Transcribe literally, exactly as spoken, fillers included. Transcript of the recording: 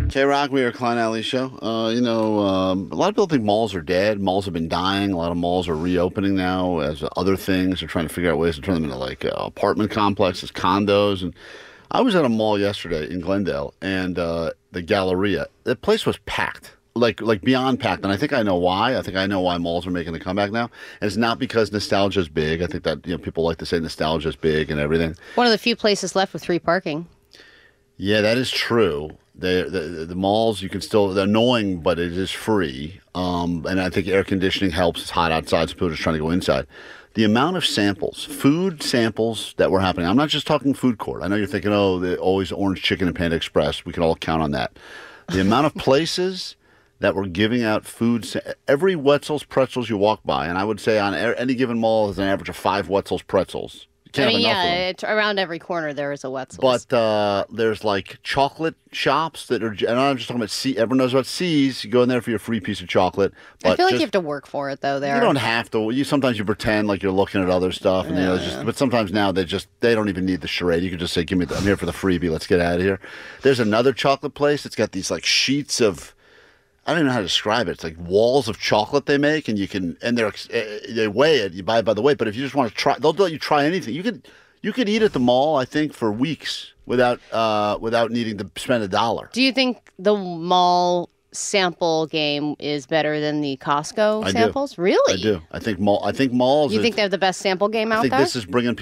K-Rock, we are Klein Alley Show. Uh, you know, um, a lot of people think malls are dead. Malls have been dying. A lot of malls are reopening now as other things. They're trying to figure out ways to turn them into like uh, apartment complexes, condos. And I was at a mall yesterday in Glendale, and uh, the Galleria. The place was packed. Like like beyond packed, and I think I know why. I think I know why malls are making the comeback now. And it's not because nostalgia is big. I think that you know people like to say nostalgia is big and everything. One of the few places left with free parking. Yeah, that is true. They, the, the malls, you can still, they're annoying, but it is free. Um, and I think air conditioning helps. It's hot outside, so people are just trying to go inside. The amount of samples, food samples that were happening. I'm not just talking food court. I know you're thinking, oh, the, always orange chicken and Panda Express. We can all count on that. The amount of places that were giving out food. Every Wetzel's Pretzels you walk by, and I would say on any given mall is an average of five Wetzel's Pretzels. You can't I mean, have enough yeah, of them. it, around every corner there is a Wetzel's. But uh, there's like chocolate shops that are, and I'm just talking about C. Everyone knows about C's. You go in there for your free piece of chocolate. But I feel like just, you have to work for it, though. There, you don't have to. You sometimes you pretend like you're looking at other stuff, and you know, it's just. But sometimes now they just they don't even need the charade. You can just say, "Give me, the, I'm here for the freebie. Let's get out of here." There's another chocolate place. It's got these like sheets of. I don't even know how to describe it. It's like walls of chocolate they make, and you can, and they're they weigh it. You buy it by the weight. But if you just want to try, they'll let you try anything. You could you could eat at the mall, I think, for weeks without uh, without needing to spend a dollar. Do you think the mall sample game is better than the Costco I samples? Do. Really? I do. I think mall. I think malls. You are, think they have the best sample game out I think there? this is bringing